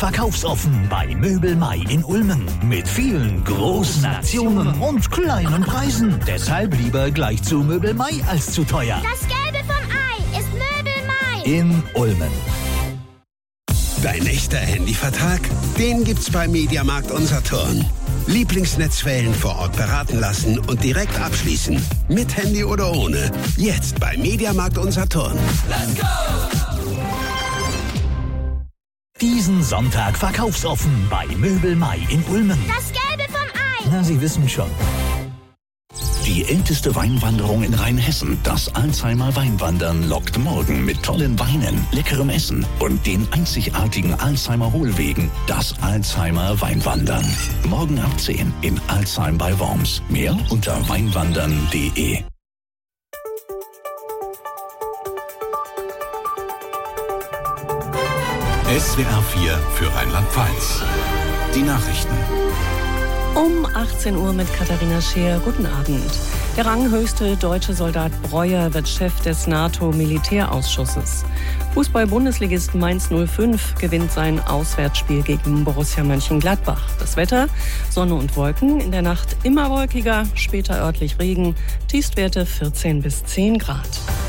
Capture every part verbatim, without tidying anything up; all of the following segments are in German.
verkaufsoffen bei Möbel Mai in Ulmen. Mit vielen großen Aktionen und kleinen Preisen. Deshalb lieber gleich zu Möbel Mai als zu teuer. Das Gelbe vom Ei ist Möbel Mai in Ulmen. Dein echter Handyvertrag? Den gibt's bei Mediamarkt Unsaturn. Lieblingsnetzwellen vor Ort beraten lassen und direkt abschließen. Mit Handy oder ohne. Jetzt bei Mediamarkt Unsaturn. Let's go! Diesen Sonntag verkaufsoffen bei Möbel Mai in Ulmen. Das Gelbe vom Ei. Na, Sie wissen schon. Die älteste Weinwanderung in Rheinhessen, das Alzheimer Weinwandern, lockt morgen mit tollen Weinen, leckerem Essen und den einzigartigen Alzheimer Hohlwegen, das Alzheimer Weinwandern. Morgen ab zehn in Alzheim bei Worms. Mehr unter weinwandern punkt de. S W R vier für Rheinland-Pfalz. Die Nachrichten. Um achtzehn Uhr mit Katharina Scheer. Guten Abend. Der ranghöchste deutsche Soldat Breuer wird Chef des NATO-Militärausschusses. Fußball-Bundesligist Mainz null fünf gewinnt sein Auswärtsspiel gegen Borussia Mönchengladbach. Das Wetter, Sonne und Wolken, in der Nacht immer wolkiger, später örtlich Regen, Tiefstwerte vierzehn bis zehn Grad.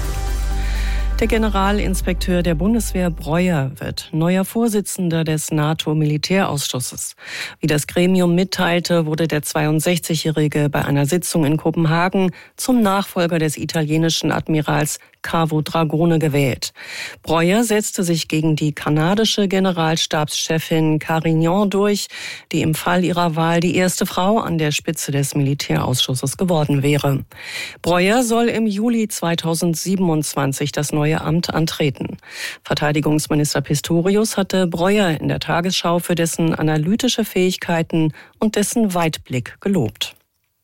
Der Generalinspekteur der Bundeswehr Breuer wird neuer Vorsitzender des NATO-Militärausschusses. Wie das Gremium mitteilte, wurde der zweiundsechzigjährige bei einer Sitzung in Kopenhagen zum Nachfolger des italienischen Admirals Cavo Dragone gewählt. Breuer setzte sich gegen die kanadische Generalstabschefin Carignan durch, die im Fall ihrer Wahl die erste Frau an der Spitze des Militärausschusses geworden wäre. Breuer soll im Juli zweitausendsiebenundzwanzig das neue Amt antreten. Verteidigungsminister Pistorius hatte Breuer in der Tagesschau für dessen analytische Fähigkeiten und dessen Weitblick gelobt.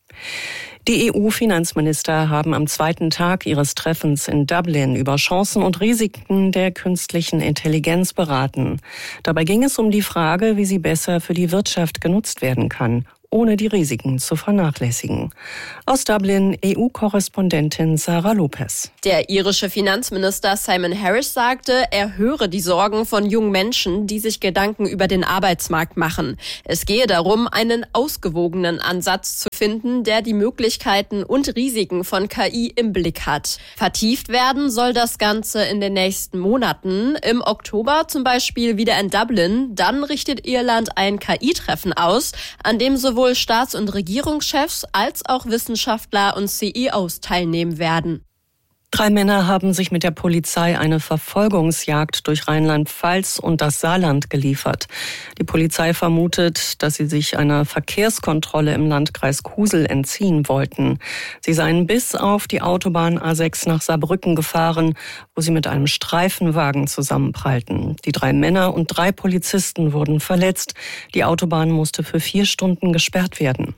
Die E U-Finanzminister haben am zweiten Tag ihres Treffens in Dublin über Chancen und Risiken der künstlichen Intelligenz beraten. Dabei ging es um die Frage, wie sie besser für die Wirtschaft genutzt werden kann, ohne die Risiken zu vernachlässigen. Aus Dublin E U-Korrespondentin Sarah Lopez. Der irische Finanzminister Simon Harris sagte, er höre die Sorgen von jungen Menschen, die sich Gedanken über den Arbeitsmarkt machen. Es gehe darum, einen ausgewogenen Ansatz zu finden, der die Möglichkeiten und Risiken von K I im Blick hat. Vertieft werden soll das Ganze in den nächsten Monaten. Im Oktober zum Beispiel wieder in Dublin. Dann richtet Irland ein K I-Treffen aus, an dem sowohl Sowohl Staats- und Regierungschefs als auch Wissenschaftler und C E Os teilnehmen werden. Drei Männer haben sich mit der Polizei eine Verfolgungsjagd durch Rheinland-Pfalz und das Saarland geliefert. Die Polizei vermutet, dass sie sich einer Verkehrskontrolle im Landkreis Kusel entziehen wollten. Sie seien bis auf die Autobahn A sechs nach Saarbrücken gefahren, wo sie mit einem Streifenwagen zusammenprallten. Die drei Männer und drei Polizisten wurden verletzt. Die Autobahn musste für vier Stunden gesperrt werden.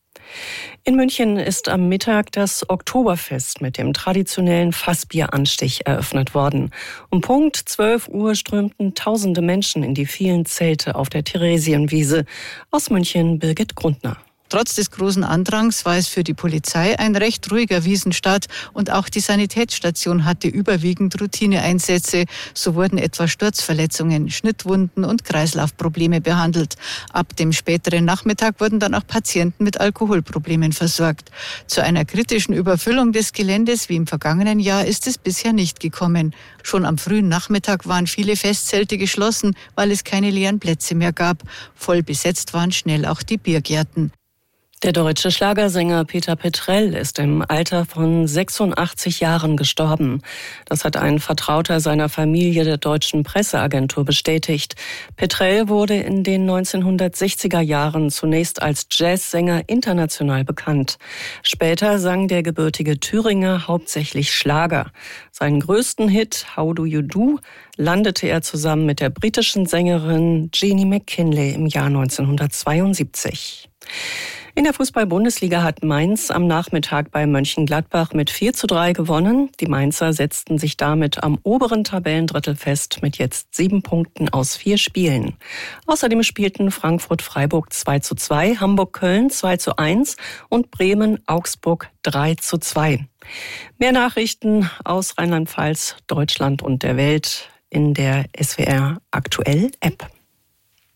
In München ist am Mittag das Oktoberfest mit dem traditionellen Fassbieranstich eröffnet worden. Um Punkt zwölf Uhr strömten tausende Menschen in die vielen Zelte auf der Theresienwiese. Aus München Birgit Grundner. Trotz des großen Andrangs war es für die Polizei ein recht ruhiger Wiesenstart und auch die Sanitätsstation hatte überwiegend Routineeinsätze. So wurden etwa Sturzverletzungen, Schnittwunden und Kreislaufprobleme behandelt. Ab dem späteren Nachmittag wurden dann auch Patienten mit Alkoholproblemen versorgt. Zu einer kritischen Überfüllung des Geländes wie im vergangenen Jahr ist es bisher nicht gekommen. Schon am frühen Nachmittag waren viele Festzelte geschlossen, weil es keine leeren Plätze mehr gab. Voll besetzt waren schnell auch die Biergärten. Der deutsche Schlagersänger Peter Petrell ist im Alter von sechsundachtzig Jahren gestorben. Das hat ein Vertrauter seiner Familie der Deutschen Presseagentur bestätigt. Petrell wurde in den neunzehnhundertsechziger Jahren zunächst als Jazzsänger international bekannt. Später sang der gebürtige Thüringer hauptsächlich Schlager. Seinen größten Hit How Do You Do landete er zusammen mit der britischen Sängerin Jeannie McKinley im Jahr neunzehnhundertzweiundsiebzig. In der Fußball-Bundesliga hat Mainz am Nachmittag bei Mönchengladbach mit vier zu drei gewonnen. Die Mainzer setzten sich damit am oberen Tabellendrittel fest mit jetzt sieben Punkten aus vier Spielen. Außerdem spielten Frankfurt-Freiburg zwei zu zwei, Hamburg-Köln zwei zu eins und Bremen-Augsburg drei zu zwei. Mehr Nachrichten aus Rheinland-Pfalz, Deutschland und der Welt in der S W R Aktuell App.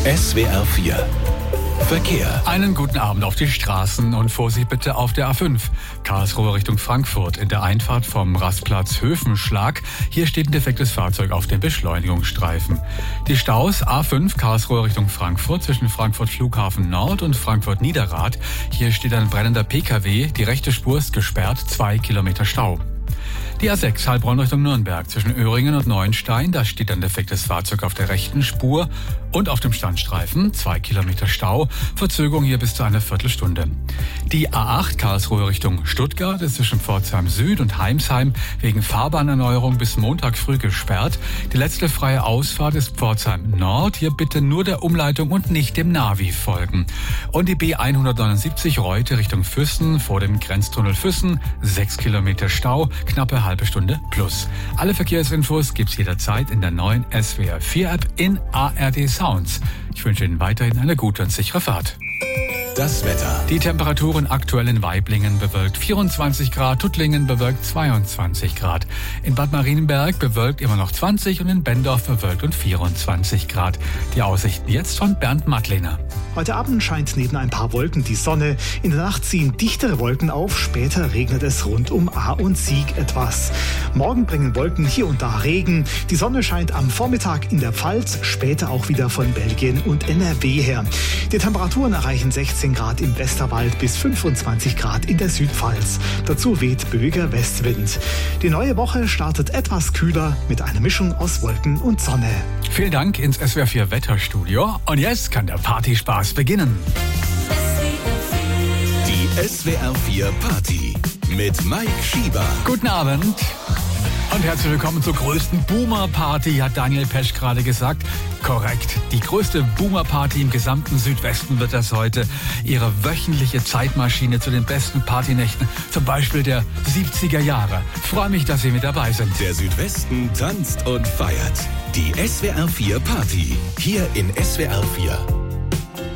S W R vier Verkehr. Einen guten Abend auf die Straßen und Vorsicht bitte auf der A fünf. Karlsruhe Richtung Frankfurt in der Einfahrt vom Rastplatz Höfenschlag. Hier steht ein defektes Fahrzeug auf dem Beschleunigungsstreifen. Die Staus A fünf Karlsruhe Richtung Frankfurt zwischen Frankfurt Flughafen Nord und Frankfurt Niederrad. Hier steht ein brennender P K W. Die rechte Spur ist gesperrt, zwei Kilometer Stau. Die A sechs Heilbronn Richtung Nürnberg zwischen Öhringen und Neuenstein. Da steht ein defektes Fahrzeug auf der rechten Spur und auf dem Standstreifen. Zwei Kilometer Stau. Verzögerung hier bis zu einer Viertelstunde. Die A acht Karlsruhe Richtung Stuttgart ist zwischen Pforzheim Süd und Heimsheim wegen Fahrbahnerneuerung bis Montag früh gesperrt. Die letzte freie Ausfahrt ist Pforzheim Nord. Hier bitte nur der Umleitung und nicht dem Navi folgen. Und die B hundertneunundsiebzig Reute Richtung Füssen vor dem Grenztunnel Füssen. Sechs Kilometer Stau. Knappe halbe Stunde plus. Alle Verkehrsinfos gibt's jederzeit in der neuen S W R vier App in A R D Sounds. Ich wünsche Ihnen weiterhin eine gute und sichere Fahrt. Das Wetter. Die Temperaturen aktuell in Waiblingen bewölkt vierundzwanzig Grad, Tuttlingen bewölkt zweiundzwanzig Grad. In Bad Marienberg bewölkt immer noch zwanzig und in Bendorf bewölkt und vierundzwanzig Grad. Die Aussichten jetzt von Bernd Mattlehner. Heute Abend scheint neben ein paar Wolken die Sonne. In der Nacht ziehen dichtere Wolken auf. Später regnet es rund um Ahr und Sieg etwas. Morgen bringen Wolken hier und da Regen. Die Sonne scheint am Vormittag in der Pfalz, später auch wieder von Belgien und N R W her. Die Temperaturen erreichen sechzehn Grad im Westerwald bis fünfundzwanzig Grad in der Südpfalz. Dazu weht böiger Westwind. Die neue Woche startet etwas kühler mit einer Mischung aus Wolken und Sonne. Vielen Dank ins S W R vier Wetterstudio. Und jetzt kann der Partyspaß beginnen. Die S W R vier Party mit Mike Schieber. Guten Abend und herzlich willkommen zur größten Boomer-Party, hat Daniel Pesch gerade gesagt. Korrekt. Die größte Boomer-Party im gesamten Südwesten wird das heute. Ihre wöchentliche Zeitmaschine zu den besten Partynächten, zum Beispiel der siebziger Jahre. Ich freue mich, dass Sie mit dabei sind. Der Südwesten tanzt und feiert. Die S W R vier Party. Hier in S W R vier.